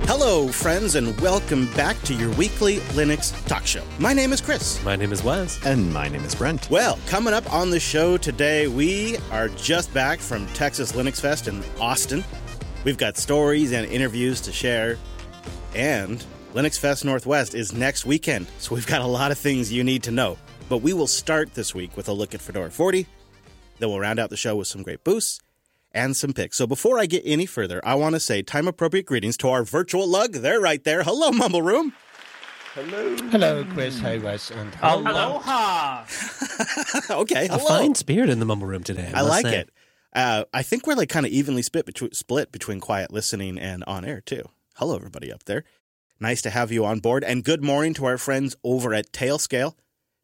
Hello, friends, and welcome back to your weekly Linux talk show. My name is Chris. My name is Wes. And my name is Brent. Well, coming up on the show today, we are just back from Texas Linux Fest in Austin. We've got stories and interviews to share, and Linux Fest Northwest is next weekend, so we've got a lot of things you need to know. But we will start this week with a look at Fedora 40, then we'll round out the show with some great boosts and some picks. So before I get any further, I want to say time-appropriate greetings to our virtual lug. They're right there. Hello, Mumble Room. Hello. Hello, Chris. Hi, Wes. And Aloha. Okay, hello. A fine spirit in the Mumble Room today. I like it. I think we're like kind of evenly split between quiet listening and on air, too. Hello, everybody up there. Nice to have you on board. And good morning to our friends over at Tailscale,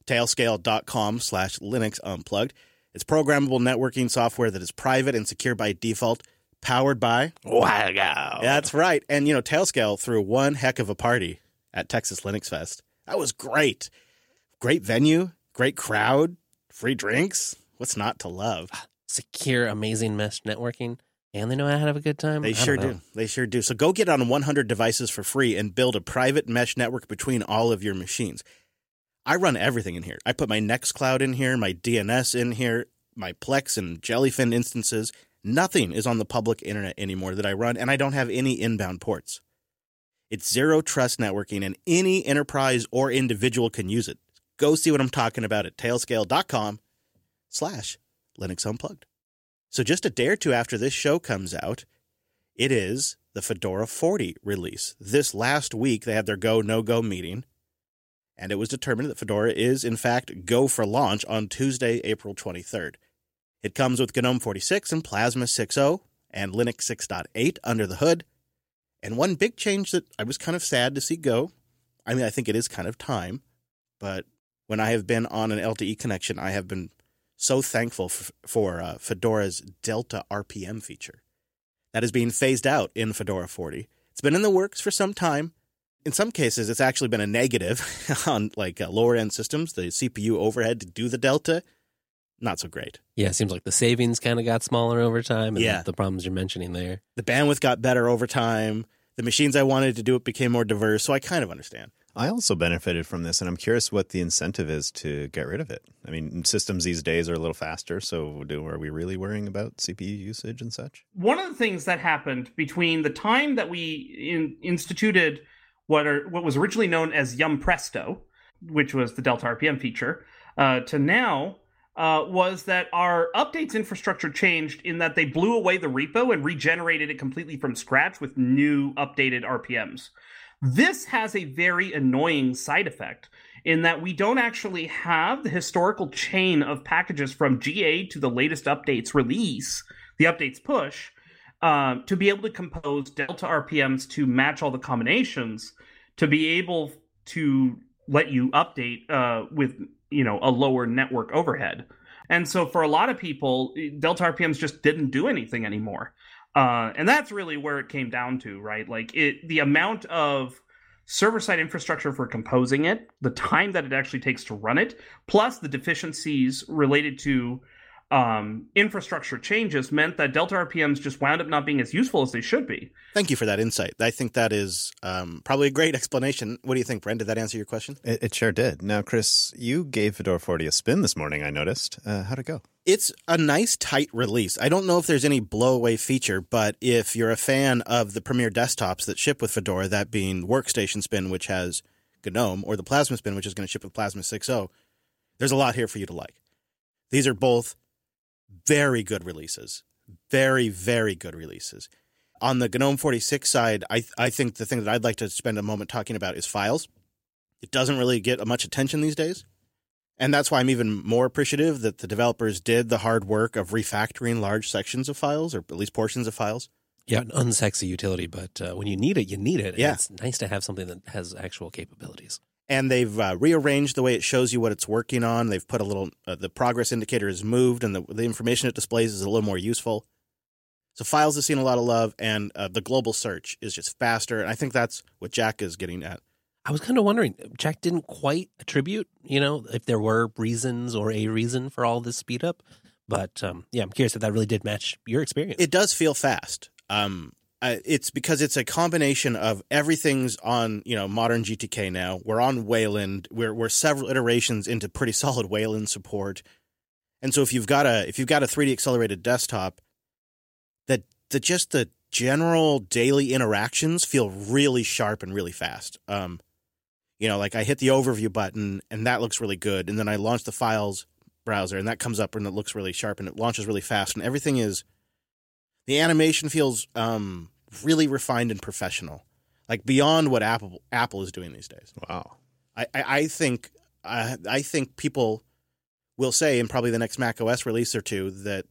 tailscale.com/Linux Unplugged. It's programmable networking software that is private and secure by default, powered by Wow. That's right. And, you know, Tailscale threw one heck of a party at Texas Linux Fest. That was great. Great venue, great crowd, free drinks. What's not to love? Secure, amazing mesh networking, and they know how to have a good time. They sure do. They sure do. So go get on 100 devices for free and build a private mesh network between all of your machines. I run everything in here. I put my Nextcloud in here, my DNS in here, my Plex and Jellyfin instances. Nothing is on the public internet anymore that I run, and I don't have any inbound ports. It's zero trust networking, and any enterprise or individual can use it. Go see what I'm talking about at tailscale.com/Linux Unplugged. So just a day or two after this show comes out, it is the Fedora 40 release. This last week, they had their go, no-go meeting, and it was determined that Fedora is, in fact, go for launch on Tuesday, April 23rd. It comes with GNOME 46 and Plasma 6.0 and Linux 6.8 under the hood. And one big change that I was kind of sad to see go, I mean, I think it is kind of time, but when I have been on an LTE connection, I have been so thankful for Fedora's Delta RPM feature. That is being phased out in Fedora 40. It's been in the works for some time. In some cases, it's actually been a negative on like lower-end systems. The CPU overhead to do the Delta, not so great. Yeah, it seems like the savings kind of got smaller over time, and Yeah. the problems you're mentioning there. The bandwidth got better over time. The machines I wanted to do it became more diverse, so I kind of understand. I also benefited from this, and I'm curious what the incentive is to get rid of it. I mean, systems these days are a little faster, so are we really worrying about CPU usage and such? One of the things that happened between the time that we instituted what was originally known as Yum Presto, which was the Delta RPM feature, to now was that our updates infrastructure changed in that they blew away the repo and regenerated it completely from scratch with new updated RPMs. This has a very annoying side effect in that we don't actually have the historical chain of packages from GA to the latest updates release, the updates push, to be able to compose Delta RPMs to match all the combinations, to be able to let you update with a lower network overhead. And so for a lot of people, Delta RPMs just didn't do anything anymore. And that's really where it came down to, right? Like the amount of server-side infrastructure for composing it, the time that it actually takes to run it, plus the deficiencies related to infrastructure changes meant that Delta RPMs just wound up not being as useful as they should be. Thank you for that insight. I think that is probably a great explanation. What do you think, Brent? Did that answer your question? It sure did. Now, Chris, you gave Fedora 40 a spin this morning, I noticed. How'd it go? It's a nice, tight release. I don't know if there's any blowaway feature, but if you're a fan of the premier desktops that ship with Fedora, that being Workstation Spin, which has GNOME, or the Plasma Spin, which is going to ship with Plasma 6.0, there's a lot here for you to like. These are both very good releases. Very, very good releases. On the GNOME 46 side, I think the thing that I'd like to spend a moment talking about is files. It doesn't really get much attention these days. And that's why I'm even more appreciative that the developers did the hard work of refactoring large sections of files, or at least portions of files. Yeah, an unsexy utility, but when you need it, you need it. Yeah. And it's nice to have something that has actual capabilities. And they've rearranged the way it shows you what it's working on. They've put a little the progress indicator is moved, and the information it displays is a little more useful. So files have seen a lot of love, and the global search is just faster. And I think that's what Jack is getting at. I was kind of wondering, Jack didn't quite attribute, if there were reasons or a reason for all this speed up. But yeah, I'm curious if that really did match your experience. It does feel fast. It's because it's a combination of everything's on, modern GTK now. We're on Wayland. We're several iterations into pretty solid Wayland support. And so if you've got a 3D accelerated desktop, just the general daily interactions feel really sharp and really fast. Like I hit the overview button and that looks really good. And then I launch the files browser and that comes up and it looks really sharp and it launches really fast. And the animation feels really refined and professional, like beyond what Apple is doing these days. Wow. I think people will say in probably the next Mac OS release or two that